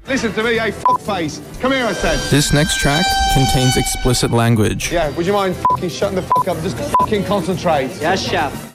Listen to me, hey fuckface. Come here, I said. This next track contains explicit language. Yeah, would you mind fucking shutting the fuck up? Just fucking concentrate. Yes, chef.